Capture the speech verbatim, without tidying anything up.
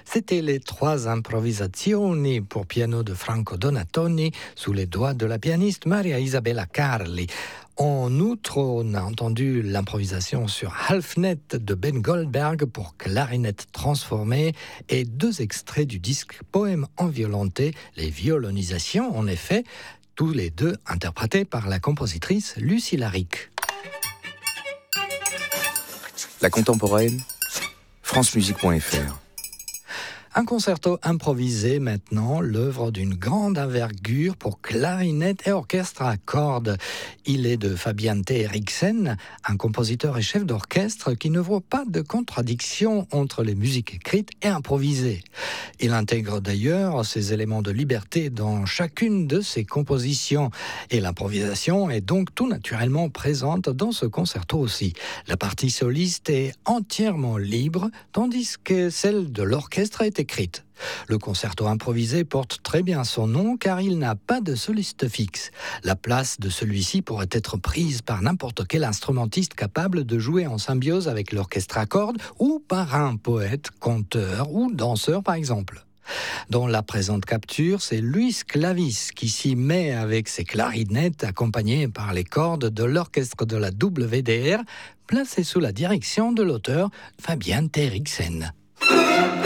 C'était les trois improvisazioni pour piano de Franco Donatoni sous les doigts de la pianiste Maria Isabella Carli. En outre, on a entendu l'improvisation sur Halfnet de Ben Goldberg pour clarinette transformée et deux extraits du disque Poème enviolenté, les violonisations en effet, tous les deux interprétés par la compositrice Lucie Laric. La contemporaine, francemusique point f r. Un concerto improvisé maintenant, l'œuvre d'une grande envergure pour clarinette et orchestre à cordes. Il est de Fabian T. Eriksen, un compositeur et chef d'orchestre qui ne voit pas de contradiction entre les musiques écrites et improvisées. Il intègre d'ailleurs ces éléments de liberté dans chacune de ses compositions. Et l'improvisation est donc tout naturellement présente dans ce concerto aussi. La partie soliste est entièrement libre, tandis que celle de l'orchestre est écrite. Le concerto improvisé porte très bien son nom car il n'a pas de soliste fixe. La place de celui-ci pourrait être prise par n'importe quel instrumentiste capable de jouer en symbiose avec l'orchestre à cordes ou par un poète, conteur ou danseur par exemple. Dans la présente capture, c'est Luis Clavis qui s'y met avec ses clarinettes accompagnées par les cordes de l'orchestre de la W D R, placé sous la direction de l'auteur Fabian T. Eriksen.